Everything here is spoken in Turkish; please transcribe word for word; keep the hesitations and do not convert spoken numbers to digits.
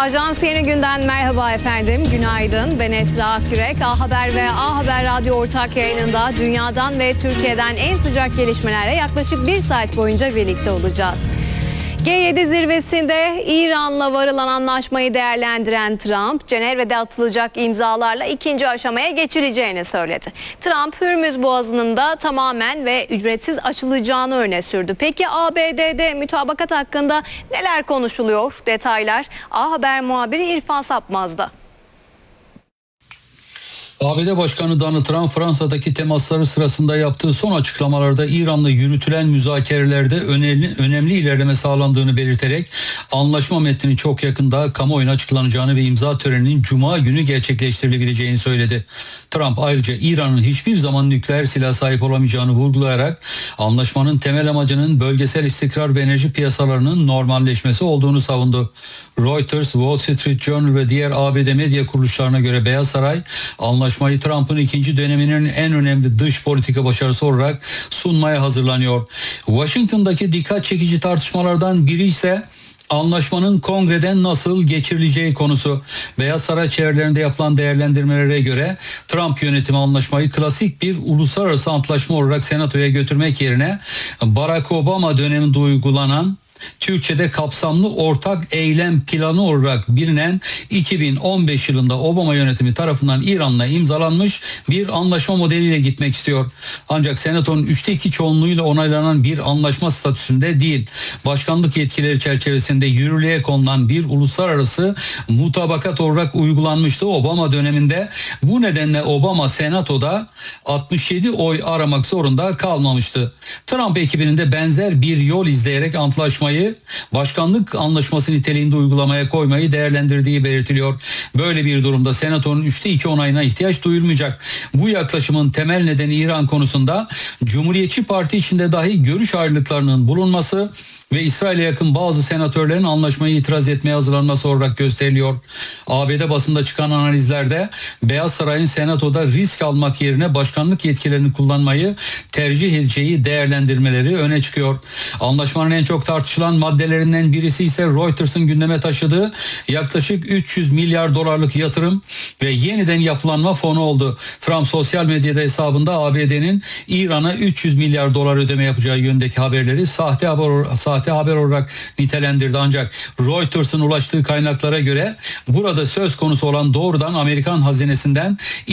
Ajans Yeni Günden merhaba efendim, günaydın. Ben Esra Akgürek. A Haber ve A Haber Radyo ortak yayınında dünyadan ve Türkiye'den en sıcak gelişmelerle yaklaşık bir saat boyunca birlikte olacağız. G yedi zirvesinde İran'la varılan anlaşmayı değerlendiren Trump, Cenevre'de atılacak imzalarla ikinci aşamaya geçileceğini söyledi. Trump, Hürmüz Boğazı'nın da tamamen ve ücretsiz açılacağını öne sürdü. Peki A B D'de mütabakat hakkında neler konuşuluyor? Detaylar A Haber muhabiri İrfan Sapmaz'da. A B D Başkanı Donald Trump, Fransa'daki temasları sırasında yaptığı son açıklamalarda İran'la yürütülen müzakerelerde önemli, önemli ilerleme sağlandığını belirterek anlaşma metninin çok yakında kamuoyuna açıklanacağını ve imza töreninin Cuma günü gerçekleştirilebileceğini söyledi. Trump ayrıca İran'ın hiçbir zaman nükleer silah sahip olamayacağını vurgulayarak anlaşmanın temel amacının bölgesel istikrar ve enerji piyasalarının normalleşmesi olduğunu savundu. Reuters, Wall Street Journal ve diğer A B D medya kuruluşlarına göre Beyaz Saray anlaşmayı Trump'ın ikinci döneminin en önemli dış politika başarısı olarak sunmaya hazırlanıyor. Washington'daki dikkat çekici tartışmalardan biri ise anlaşmanın kongreden nasıl geçirileceği konusu. Beyaz Saray çevrelerinde yapılan değerlendirmelere göre Trump yönetimi anlaşmayı klasik bir uluslararası antlaşma olarak senatoya götürmek yerine Barack Obama döneminde uygulanan Türkçe'de kapsamlı ortak eylem planı olarak bilinen iki bin on beş yılında Obama yönetimi tarafından İran'la imzalanmış bir anlaşma modeliyle gitmek istiyor. Ancak Senato'nun üçte iki çoğunluğuyla onaylanan bir anlaşma statüsünde değil. Başkanlık yetkileri çerçevesinde yürürlüğe konulan bir uluslararası mutabakat olarak uygulanmıştı Obama döneminde. Bu nedenle Obama Senato'da altmış yedi oy aramak zorunda kalmamıştı. Trump ekibinin de benzer bir yol izleyerek antlaşmayı başkanlık anlaşması niteliğinde uygulamaya koymayı değerlendirdiği belirtiliyor. Böyle bir durumda Senato'nun üçte iki onayına ihtiyaç duyulmayacak. Bu yaklaşımın temel nedeni İran konusunda Cumhuriyetçi Parti içinde dahi görüş ayrılıklarının bulunması ve İsrail'e yakın bazı senatörlerin anlaşmayı itiraz etmeye hazırlanması olarak gösteriliyor. A B D basında çıkan analizlerde Beyaz Saray'ın Senato'da risk almak yerine başkanlık yetkilerini kullanmayı tercih edeceği değerlendirmeleri öne çıkıyor. Anlaşmanın en çok tartışılan maddelerinden birisi ise Reuters'ın gündeme taşıdığı yaklaşık üç yüz milyar dolarlık yatırım ve yeniden yapılanma fonu oldu. Trump sosyal medyada hesabında A B D'nin İran'a üç yüz milyar dolar ödeme yapacağı yönündeki haberleri sahte haber, sahte haber olarak nitelendirdi. Ancak Reuters'ın ulaştığı kaynaklara göre burada söz konusu olan doğrudan Amerikan hazinesinden